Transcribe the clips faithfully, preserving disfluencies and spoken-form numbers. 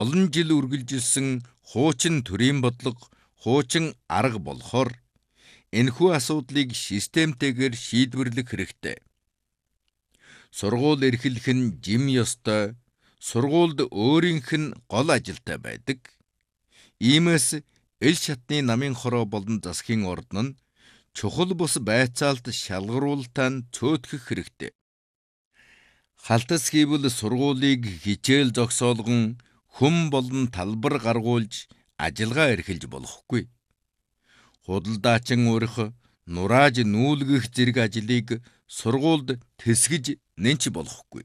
олон жил үргэлжилсэн хуучин төрийн бодлого, хуучин арга болохоор энэхүү асуудлыг системтэйгээр шийдвэрлэх хэрэгтэй. Сургууль эрхлэх нь жим ёстой, сургуульд өөрийнх нь гол ажилтай байдаг. Иймээс эл шатны намын хороо болон засгийн ордон нь чухал бус байцаалт шалгаруулалтаа нь цөөтгэх хэрэгтэй. Халтас хийвэл сургуулийг хичээл зогсоолгон хүм болон талбар гаргуулж ажиллагаа эрхэлж болохгүй. Худалдаачин урих, нурааж нүүлгэх зэрэг ажлыг сургуульд тэсгэж нэнч болохгүй.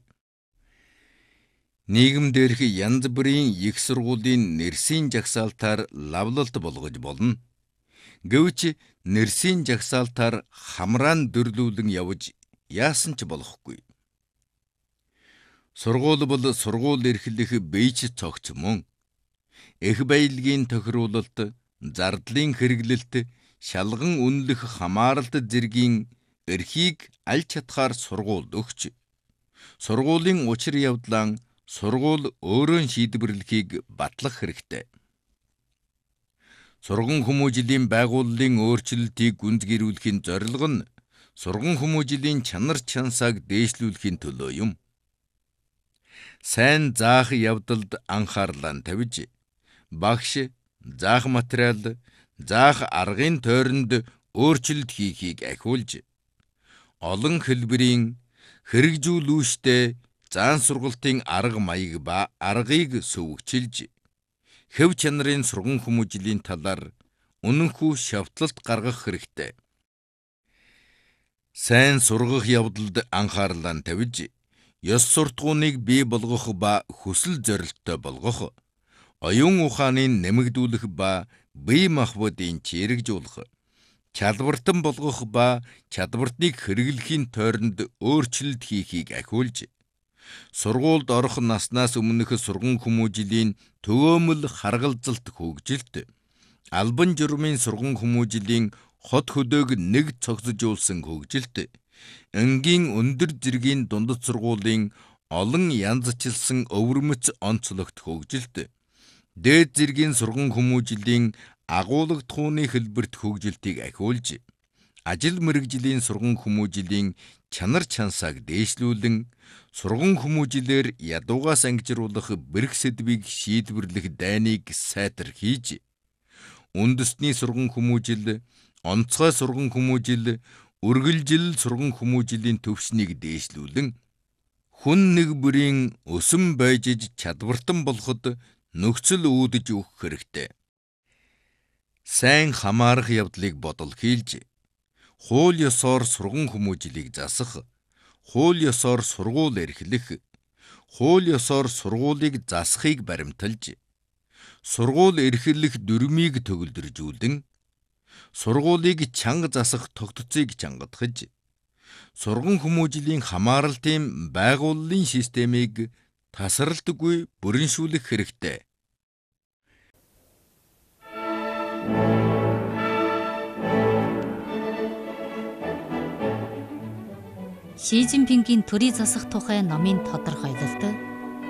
Нийгэм дээрх янз бүрийн их сургуулийн нэрсийн жагсаалтаар лавлалт болгож болно. Гэвч нэрсийн жагсаалтаар хамраан дөрлүүлэн явж яасан ч болохгүй. Сургууль бол сургууль эрхлэх бийч цогц мөн. Эх баялагын тохируулалт, зардлын хэрэглэлт, шалган үнэлэх хамааралт зэргийн эрхийг аль чадхаар сургуульд өгч, сургуулийн учир явдлаа сургууль өөрөө шийдвэрлэхийг батлах хэрэгтэй. Сурган хүмүүжлийн байгууллын өөрчлөлтийг гүнзгийрүүлэхийн зорилго нь сурган хүмүүжлийн чанар чансааг дээшлүүлэхийн төлөө юм. Сайн заах явдалд анхаарлаа тавьж, багш заах материал, заах аргын тойронд өөрчлөлт хийхийг ахиулж, олон хэлбэрийн хэрэгжүүлүүштэй заан сургалтын арга маяг ба аргыг сөвөгчилж, хэв чанарын сурган хүмүүжлийн талаар үнэнхүү шавтлалт гаргах хэрэгтэй. Сайн сургах явдалд анхаарлаа тавьж, ёс суртахууныг бий болгох ба хүсэл зорилттой болгох, оюун ухааныг нэмэгдүүлэх ба бие махбодын чирэгжүүлэх, чадвартан болгох ба чадвартыг хэрэглэхийн тойронд өөрчлөлт хийхийг ахиулж, сургуульд орох наснаас өмнөх сурган хүмүүжлийн төгөөмөл харгалзалт хөгжилт, албан журмын сурган хүмүүжлийн хот хөдөөг нэг цогцожуулсан хөгжилт, энгийн өндөр зэргийн дундад сургуулийн олон янзчилсан өвөрмөц онцлогт хөгжилт, дээд зэргийн сурган хүмүүжлийн агуулгадахууны хэлбэрт хөгжилтийг ахиулж, ажил мэргэжлийн сурган хүмүүжлийн чанар чансааг дээшлүүлэн, сурган хүмүүжлээр ядуугаас ангижруулах бэрх сэдвийг шийдвэрлэх дайныг сайтар хийж, үндэсний сурган хүмүүжил, онцгой сурган хүмүүжил, үргэлжил сурган хүмүүжлийн төвшнийг дээшлүүлэн, хүн нэг бүрийн өсөн байжиж чадвартан болоход нөхцөл үүдэж өгөх хэрэгтэй. Сайн хамаарах явдлыг бодол хийлж, хууль ёсоор сурган хүмүүжлийг засах, хууль ёсоор сургууль эрхлэх, хууль ёсоор сургуулийг засахыг баримталж, сургууль эрхлэх дүрмийг төгөлдржүүлэн, сургуулийг чанга засах тогтцыг чангатгаж, сурган хүмүүжлийн хамааралтын байгууллын системийг тасралтгүй бүрэншүүлэх хэрэгтэй. Ши Цзиньпингийн төрийг засах тухай номын тодорхойлолт